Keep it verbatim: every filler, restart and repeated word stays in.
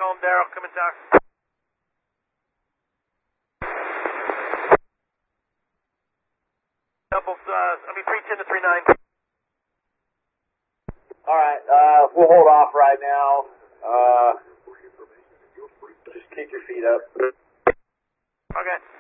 Stockholm, Daryl, come in tower. Double, uh, I mean, three ten to three nine. Alright, uh, we'll hold off right now. Uh, just keep your feet up. Okay.